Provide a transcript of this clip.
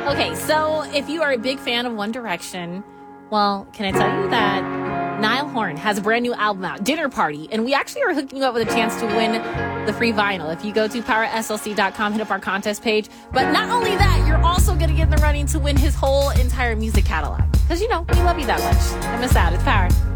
Okay, so if you are a big fan of One Direction, well, can I tell you that Niall Horan has a brand new album out, Dinner Party, and we actually are hooking you up with a chance to win the free vinyl. If you go to powerslc.com, hit up our contest page. But not only that, you're also going to get in the running to win his whole entire music catalog. Because, we love you that much. Don't miss out. It's Power.